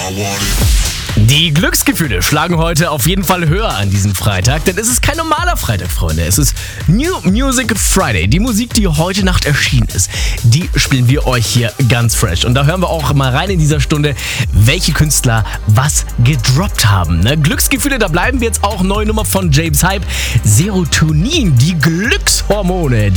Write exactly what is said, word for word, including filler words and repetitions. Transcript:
Die Glücksgefühle schlagen heute auf jeden Fall höher an diesem Freitag, denn es ist kein normaler Freitag, Freunde. Es ist New Music Friday. Die Musik, die heute Nacht erschienen ist, die spielen wir euch hier ganz fresh. Und da hören wir auch mal rein in dieser Stunde, welche Künstler was gedroppt haben. Ne? Glücksgefühle, da bleiben wir jetzt auch. Neue Nummer von James Hype. Serotonin, die Glückshormone, die